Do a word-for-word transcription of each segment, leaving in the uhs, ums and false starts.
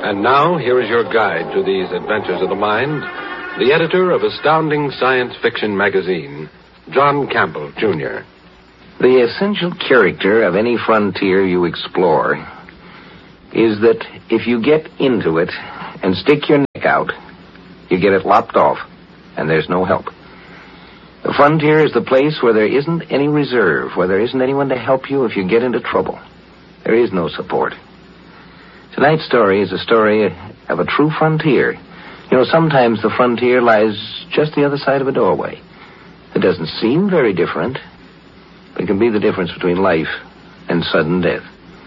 And now, here is your guide to these adventures of the mind, the editor of Astounding Science Fiction magazine, John Campbell, Junior The essential character of any frontier you explore is that if you get into it and stick your neck out, you get it lopped off, and there's no help. The frontier is the place where there isn't any reserve, where there isn't anyone to help you if you get into trouble. There is no support. Tonight's story is a story of a true frontier. You know, sometimes the frontier lies just the other side of a doorway. It doesn't seem very different, but it can be the difference between life and sudden death.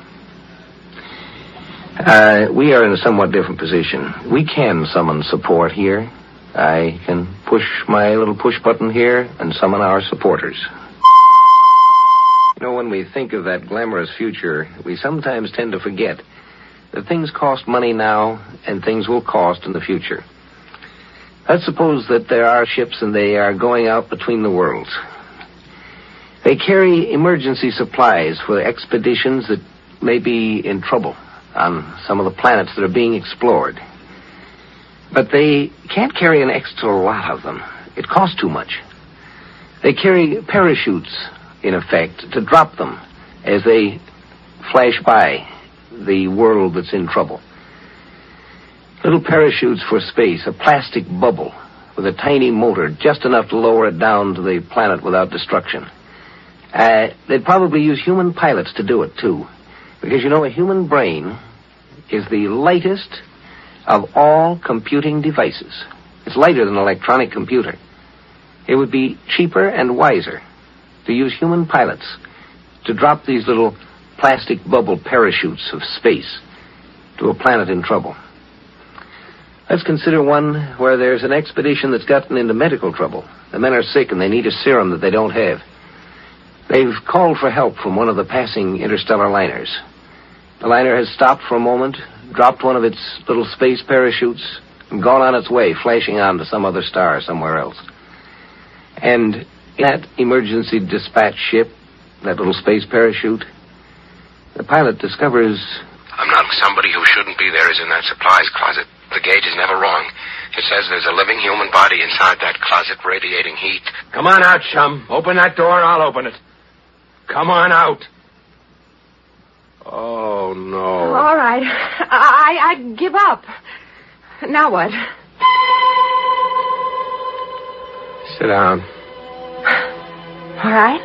Uh, we are in a somewhat different position. We can summon support here. I can push my little push button here and summon our supporters. You know, when we think of that glamorous future, we sometimes tend to forget that things cost money now and things will cost in the future. Let's suppose that there are ships and they are going out between the worlds. They carry emergency supplies for expeditions that may be in trouble on some of the planets that are being explored. But they can't carry an extra lot of them. It costs too much. They carry parachutes, in effect, to drop them as they flash by the world that's in trouble. Little parachutes for space, a plastic bubble with a tiny motor, just enough to lower it down to the planet without destruction. Uh, they'd probably use human pilots to do it, too. Because, you know, a human brain is the lightest of all computing devices. It's lighter than an electronic computer. It would be cheaper and wiser to use human pilots to drop these little plastic bubble parachutes of space to a planet in trouble. Let's consider one where there's an expedition that's gotten into medical trouble. The men are sick and they need a serum that they don't have. They've called for help from one of the passing interstellar liners. The liner has stopped for a moment, dropped one of its little space parachutes, and gone on its way, flashing on to some other star somewhere else. And in that emergency dispatch ship, that little space parachute, the pilot discovers... I'm not somebody who shouldn't be there is in that supplies closet. The gauge is never wrong. It says there's a living human body inside that closet radiating heat. Come on out, chum. Open that door and I'll open it. Come on out. Oh, no. All right. I, I give up. Now what? Sit down. All right.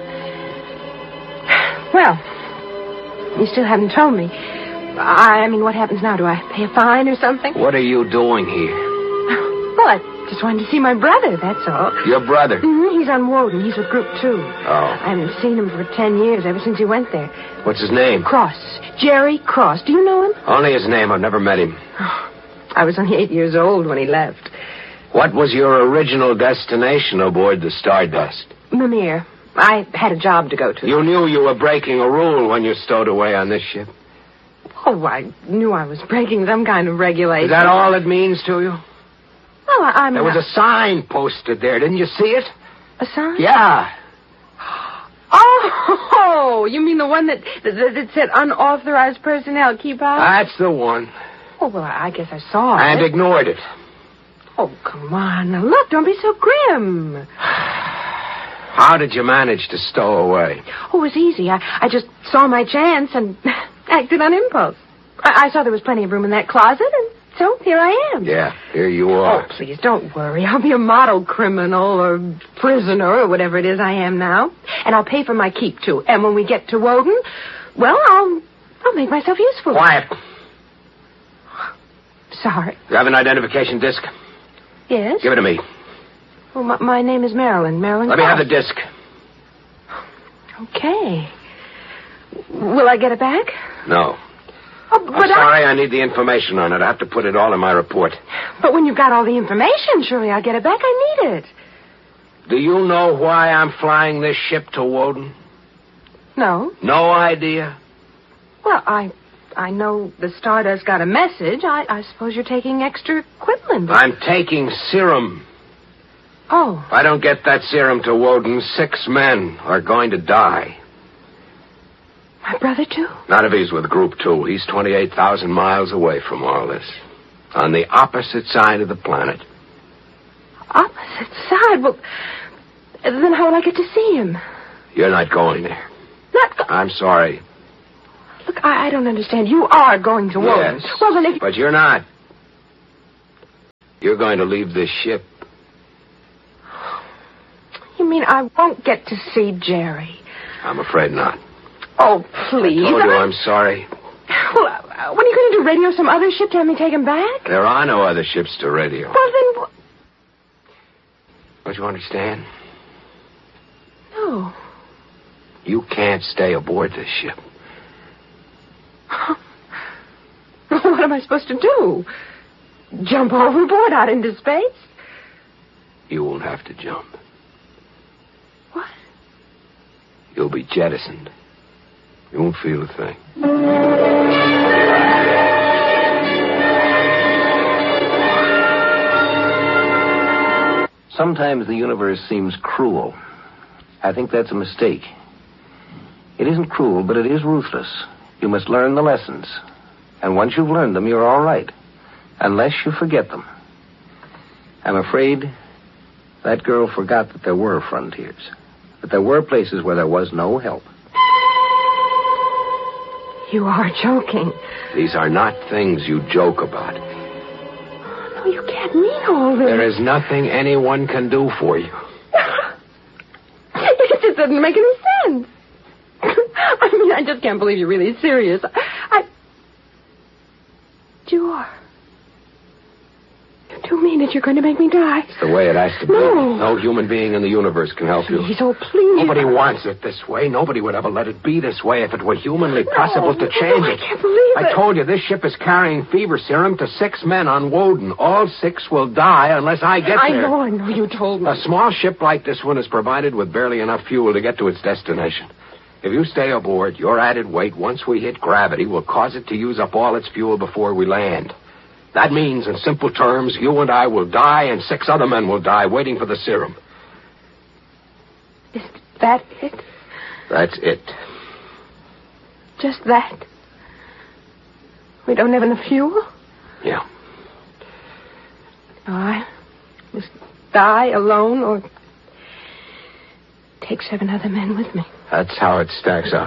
Well, you still haven't told me. I, I mean, what happens now? Do I pay a fine or something? What are you doing here? Well, I just wanted to see my brother, that's all. Your brother? Mm-hmm. He's on Woden. He's with Group Two. Oh. I haven't seen him for ten years, ever since he went there. What's his name? Cross. Jerry Cross. Do you know him? Only his name. I've never met him. Oh, I was only eight years old when he left. What was your original destination aboard the Stardust? Mimir. I had a job to go to. You knew you were breaking a rule when you stowed away on this ship? Oh, I knew I was breaking some kind of regulation. Is that all it means to you? Oh, I, I'm There not... was a sign posted there. Didn't you see it? A sign? Yeah. Oh, you mean the one that, that, that said unauthorized personnel keep out? That's the one. Oh, well, I guess I saw And it. ignored it. Oh, come on. Now, look, don't be so grim. How did you manage to stow away? Oh, it was easy. I, I just saw my chance and acted on impulse. I, I saw there was plenty of room in that closet, and so here I am. Yeah, here you are. Oh, please, don't worry. I'll be a model criminal or prisoner or whatever it is I am now. And I'll pay for my keep, too. And when we get to Woden, well, I'll I'll make myself useful. Quiet. Sorry. You have an identification disc? Yes? Give it to me. Well, my, my name is Marilyn. Marilyn Let me Cross. have the disc. Okay. Will I get it back? No. Oh, but I'm sorry, I... I need the information on it. I have to put it all in my report. But when you've got all the information, surely I'll get it back. I need it. Do you know why I'm flying this ship to Woden? No. No idea? Well, I I know the Stardust got a message. I, I suppose you're taking extra equipment. I'm taking serum. Oh. If I don't get that serum to Woden, six men are going to die. My brother, too? Not if he's with Group Two. He's twenty-eight thousand miles away from all this. On the opposite side of the planet. Opposite side? Well, then how will I get to see him? You're not going there. Not go- I'm sorry. Look, I, I don't understand. You are going to Woden. Yes. Well, then if... But you're not. You're going to leave this ship. You mean I won't get to see Jerry? I'm afraid not. Oh, please. I told you I... I'm sorry. Well, uh, when are you going to do radio some other ship to have me take him back? There are no other ships to radio. Well, then... Don't you understand? No. You can't stay aboard this ship. What am I supposed to do? Jump overboard out into space? You won't have to jump. What? You'll be jettisoned. You won't feel a thing. Sometimes the universe seems cruel. I think that's a mistake. It isn't cruel, but it is ruthless. You must learn the lessons. And once you've learned them, you're all right. Unless you forget them. I'm afraid that girl forgot that there were frontiers. That there were places where there was no help. You are joking. These are not things you joke about. No, you can't mean all this. There is nothing anyone can do for you. It just doesn't make any sense. I mean, I just can't believe you're really serious. I... You are. You do mean it. You're going to make me die. It's the way it has to be. No. No human being in the universe can help you. Please, oh, please. Nobody wants it this way. Nobody would ever let it be this way if it were humanly possible No, to change no, it. I can't believe it. I told you, this ship is carrying fever serum to six men on Woden. All six will die unless I get I there. know, I know. You told me. A small ship like this one is provided with barely enough fuel to get to its destination. If you stay aboard, your added weight, once we hit gravity, will cause it to use up all its fuel before we land. That means, in simple terms, you and I will die and six other men will die waiting for the serum. Is that it? That's it. Just that? We don't have enough fuel? Yeah. No, I must die alone or take seven other men with me. That's how it stacks up.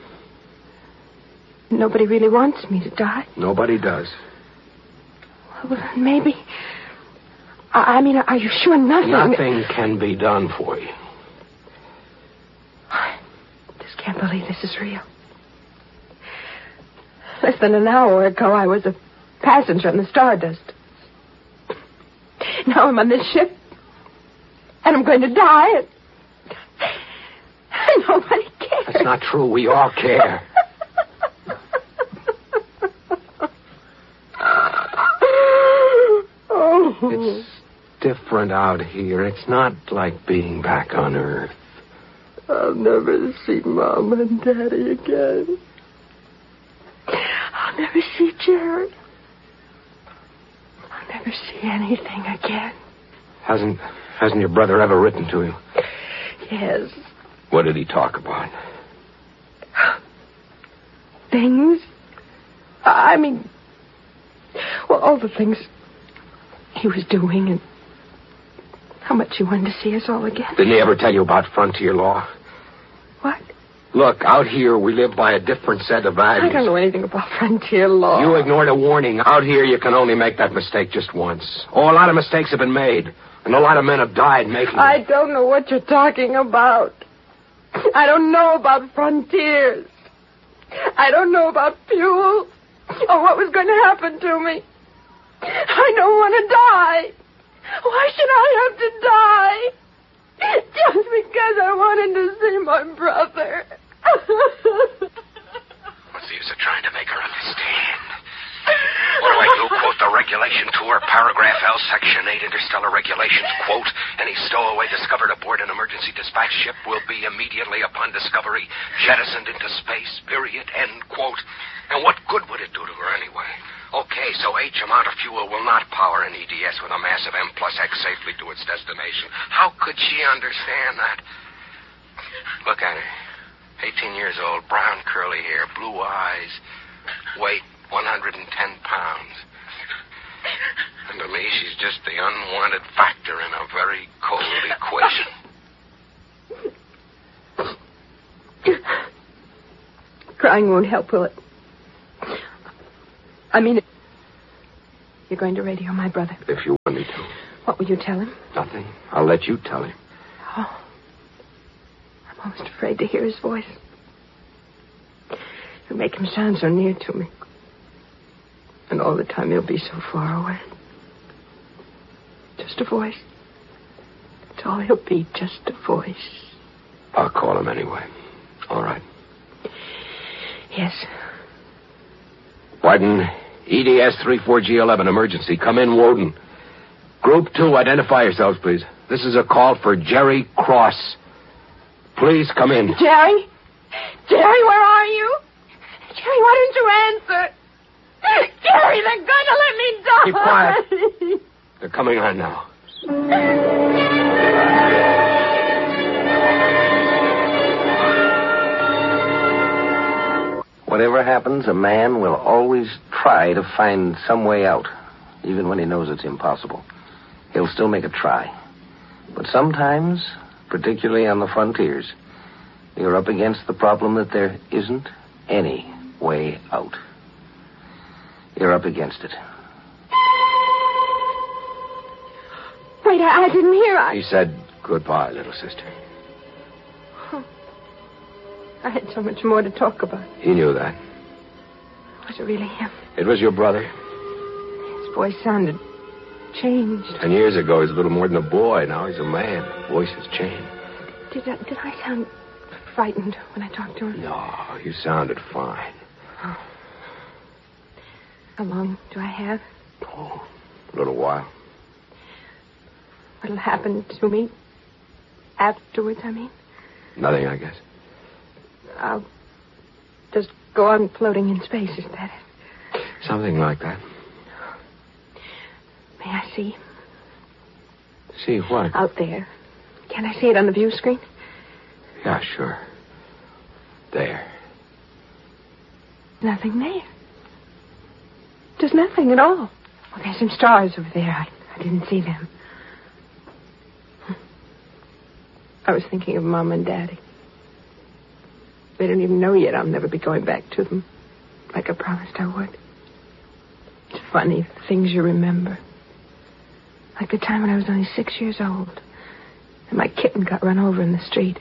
Nobody really wants me to die. Nobody does. Well, maybe. I, I mean, are you sure nothing... Nothing can be done for you. I just can't believe this is real. Less than an hour ago, I was a passenger on the Stardust. Now I'm on this ship, and I'm going to die, and, and nobody cares. That's not true. We all care. It's different out here. It's not like being back on Earth. I'll never see Mom and Daddy again. I'll never see Jerry. I'll never see anything again. Hasn't hasn't your brother ever written to you? Yes. What did he talk about? Things? I mean, well, all the things he was doing and how much he wanted to see us all again. Didn't he ever tell you about frontier law? What? Look, out here we live by a different set of values. I don't know anything about frontier law. You ignored a warning. Out here you can only make that mistake just once. Oh, a lot of mistakes have been made, and a lot of men have died making them. I don't know what you're talking about. I don't know about frontiers. I don't know about fuel or what was going to happen to me. I don't want to die. Why should I have to die? Just because I wanted to see my brother. What's the use of trying to make her understand? What do I do? Quote the regulation tour, paragraph L, section eight, interstellar regulations, quote, any stowaway discovered aboard an emergency dispatch ship will be immediately upon discovery jettisoned into space, period, end quote. And what good would it do to her anyway? Okay, so H amount of fuel will not power an E D S with a massive M plus X safely to its destination. How could she understand that? Look at her. eighteen years old, brown curly hair, blue eyes, weight one hundred ten pounds. And to me, she's just the unwanted factor in a very cold equation. Crying won't help, will it? I mean, you're going to radio my brother. If you want me to. What will you tell him? Nothing. I'll let you tell him. Oh. I'm almost afraid to hear his voice. It'll make him sound so near to me. And all the time he'll be so far away. Just a voice. That's all he'll be, just a voice. I'll call him anyway. All right. Yes. Whiten, E D S three four G eleven, emergency. Come in, Woden. Group two, identify yourselves, please. This is a call for Jerry Cross. Please come in. Jerry? Jerry, where are you? Jerry, why don't you answer? Jerry, they're going to let me die. Keep quiet. They're coming on now. Whatever happens, a man will always try to find some way out, even when he knows it's impossible. He'll still make a try. But sometimes, particularly on the frontiers, you're up against the problem that there isn't any way out. You're up against it. Wait, I, I didn't hear. I... He said goodbye, little sister. Oh. I had so much more to talk about. He knew that. Was it really him? It was your brother. His voice sounded changed. Ten years ago, he was a little more than a boy. Now he's a man. Voice has changed. Did I, did I sound frightened when I talked to him? No, you sounded fine. Oh. How long do I have? Oh, a little while. What'll happen to me afterwards, I mean? Nothing, I guess. I'll just go on floating in space, is that it? Something like that. May I see? See what? Out there. Can I see it on the view screen? Yeah, sure. There. Nothing there. There's nothing at all. Well, there's some stars over there. I, I didn't see them. I was thinking of Mom and Daddy. They don't even know yet I'll never be going back to them, like I promised I would. It's funny, the things you remember. Like the time when I was only six years old, and my kitten got run over in the street.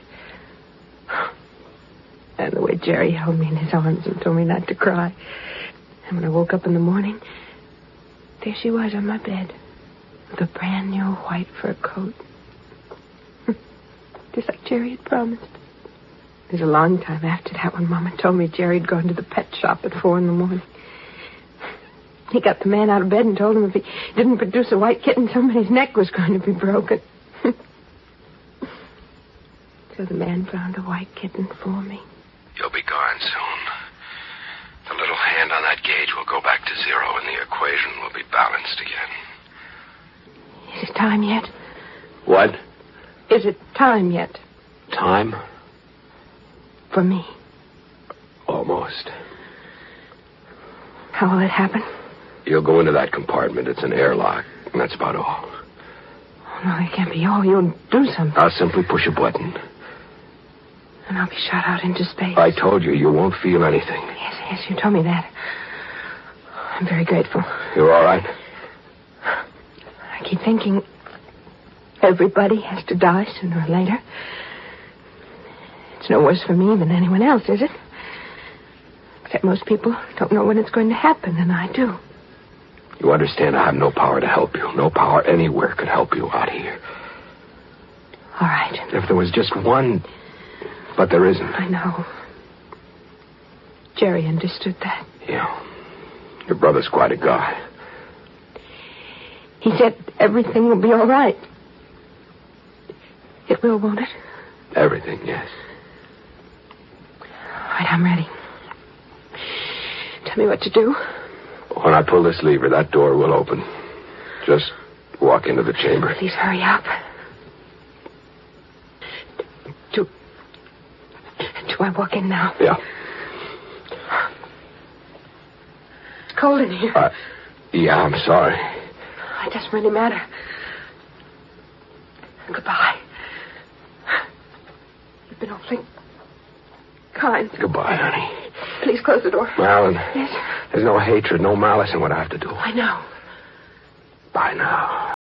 And the way Jerry held me in his arms and told me not to cry. And when I woke up in the morning, there she was on my bed, with a brand new white fur coat. Just like Jerry had promised. It was a long time after that when Mama told me Jerry had gone to the pet shop at four in the morning. He got the man out of bed and told him if he didn't produce a white kitten, somebody's neck was going to be broken. So the man found a white kitten for me. You'll be gone soon. The little hand on that gauge will go back to zero and the equation will be balanced again. Is it time yet? What? Is it time yet? Time? For me. Almost. How will it happen? You'll go into that compartment. It's an airlock. And that's about all. Oh, no, it can't be all. You'll do something. I'll simply push a button. And I'll be shot out into space. I told you, you won't feel anything. Yes, yes, you told me that. I'm very grateful. You're all right? I keep thinking everybody has to die sooner or later. It's no worse for me than anyone else, is it? Except most people don't know when it's going to happen, and I do. You understand I have no power to help you. No power anywhere could help you out here. All right. If there was just one... But there isn't. I know. Jerry understood that. Yeah. Your brother's quite a guy. He said everything will be all right. It will, won't it? Everything, yes. All right, I'm ready. Tell me what to do. When I pull this lever, that door will open. Just walk into the chamber. Please hurry up. To, Do I walk in now? Yeah. It's cold in here. Uh, yeah, I'm sorry. It doesn't really matter. Goodbye. You've been awfully kind. Goodbye, honey. Please close the door. Alan, Yes? there's no hatred, no malice in what I have to do. I know. Bye now.